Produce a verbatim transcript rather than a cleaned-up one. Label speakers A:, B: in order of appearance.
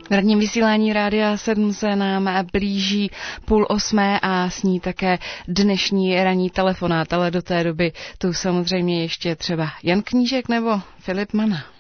A: V ranním vysílání Rádia sedm se nám blíží půl osmé a s ní také dnešní ranní telefonát, ale do té doby tu samozřejmě ještě třeba Jan Knížek nebo Filip Mana.